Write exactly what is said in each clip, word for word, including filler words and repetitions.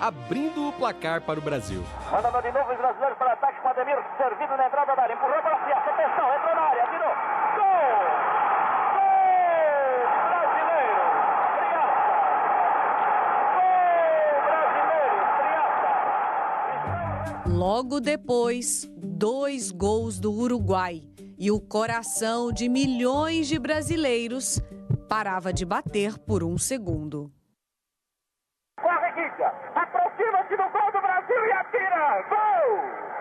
abrindo o placar para o Brasil. Mandando de novo os brasileiros para ataque com Ademir, servido na entrada da área, empurrou para a Fiat, atenção, entrou na área, virou, gol! Gol brasileiro, Triaça! Gol brasileiro, Triaça! Logo depois, dois gols do Uruguai e o coração de milhões de brasileiros parava de bater por um segundo. Corre, Guidia, aproxima-se do gol do Brasil e atira! Gol!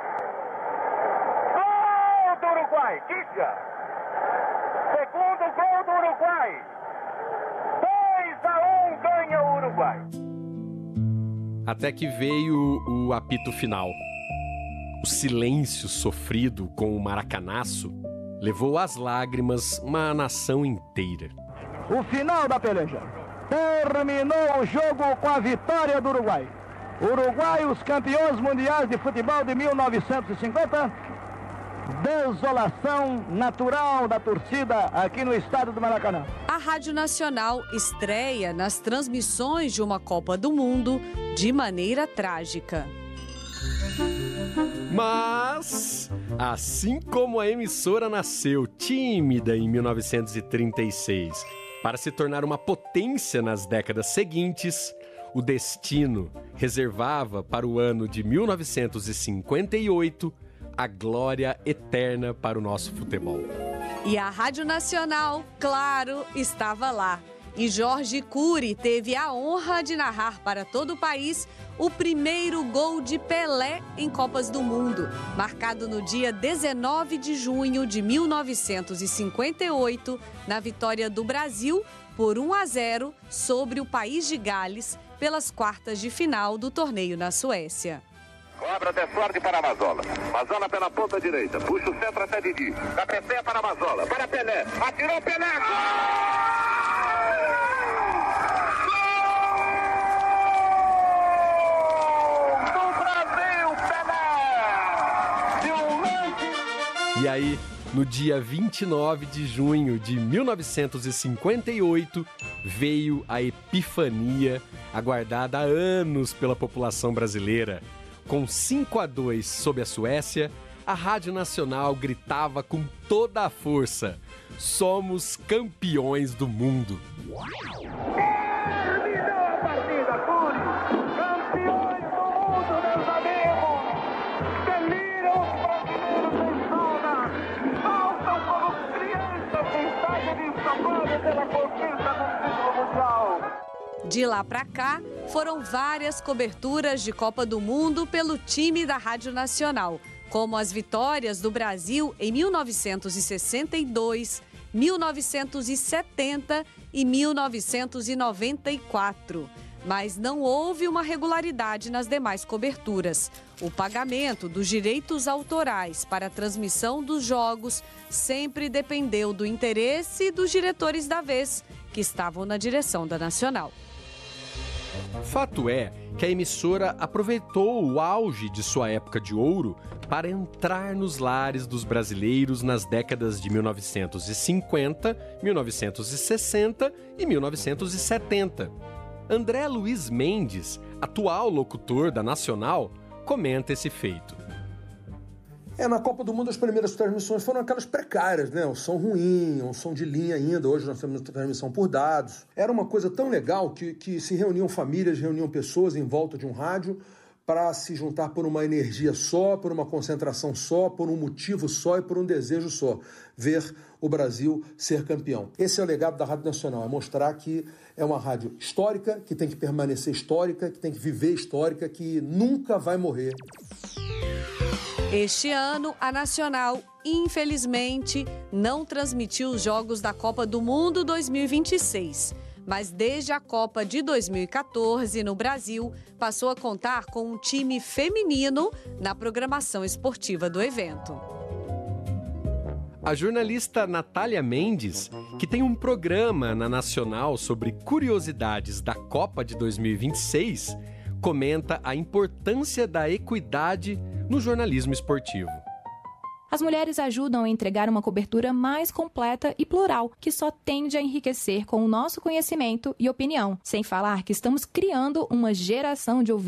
Gol do Uruguai, Guidia! Segundo gol do Uruguai! dois a um ganha o Uruguai! Até que veio o apito final. O silêncio sofrido com o maracanaço levou às lágrimas uma nação inteira. O final da peleja. Terminou o jogo com a vitória do Uruguai. Uruguai, os campeões mundiais de futebol de mil novecentos e cinquenta. Desolação natural da torcida aqui no estádio do Maracanã. A Rádio Nacional estreia nas transmissões de uma Copa do Mundo de maneira trágica. Mas, assim como a emissora nasceu tímida em mil novecentos e trinta e seis, para se tornar uma potência nas décadas seguintes, o destino reservava para o ano de mil novecentos e cinquenta e oito a glória eterna para o nosso futebol. E a Rádio Nacional, claro, estava lá. E Jorge Cury teve a honra de narrar para todo o país o primeiro gol de Pelé em Copas do Mundo, marcado no dia dezenove de junho de mil novecentos e cinquenta e oito, na vitória do Brasil por um a zero sobre o país de Gales pelas quartas de final do torneio na Suécia. Cobra até sorte para a Mazola. Mazola pela ponta direita. Puxa o centro até Didi. Cabeceia para a Mazola. Para Pelé. Atirou Pelé. E aí, no dia vinte e nove de junho de mil novecentos e cinquenta e oito, veio a epifania aguardada há anos pela população brasileira. Com cinco a dois sobre a Suécia, a Rádio Nacional gritava com toda a força: somos campeões do mundo. Terminou a partida, Cury! Campeões do mundo, meus amigos! Deliram os brasileiros em zona! Saltam como crianças em estádio de escapado pela conquista do título mundial! De lá para cá, foram várias coberturas de Copa do Mundo pelo time da Rádio Nacional, como as vitórias do Brasil em mil novecentos e sessenta e dois, mil novecentos e setenta e mil novecentos e noventa e quatro. Mas não houve uma regularidade nas demais coberturas. O pagamento dos direitos autorais para a transmissão dos jogos sempre dependeu do interesse dos diretores da vez, que estavam na direção da Nacional. Fato é que a emissora aproveitou o auge de sua época de ouro para entrar nos lares dos brasileiros nas décadas de mil novecentos e cinquenta, mil novecentos e sessenta e mil novecentos e setenta. André Luiz Mendes, atual locutor da Nacional, comenta esse feito. É, na Copa do Mundo as primeiras transmissões foram aquelas precárias, né? O som ruim, um som de linha ainda. Hoje nós temos transmissão por dados. Era uma coisa tão legal que, que se reuniam famílias, reuniam pessoas em volta de um rádio para se juntar por uma energia só, por uma concentração só, por um motivo só e por um desejo só. Ver o Brasil ser campeão. Esse é o legado da Rádio Nacional, é mostrar que é uma rádio histórica, que tem que permanecer histórica, que tem que viver histórica, que nunca vai morrer. Este ano, a Nacional, infelizmente, não transmitiu os jogos da Copa do Mundo dois mil e vinte e seis. Mas desde a Copa de dois mil e quatorze, no Brasil, passou a contar com um time feminino na programação esportiva do evento. A jornalista Natália Mendes, que tem um programa na Nacional sobre curiosidades da Copa de dois mil e vinte e seis, comenta a importância da equidade no jornalismo esportivo. As mulheres ajudam a entregar uma cobertura mais completa e plural, que só tende a enriquecer com o nosso conhecimento e opinião. Sem falar que estamos criando uma geração de ouvintes